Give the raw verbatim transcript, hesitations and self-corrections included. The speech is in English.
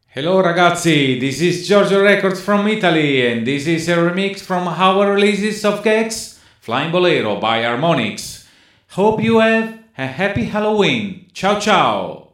Hello ragazzi, this is Giorgio Records from Italy and this is a remix from our releases of Gex, Flying Bolero by Harmonix. Hope you have a happy Halloween. Ciao ciao!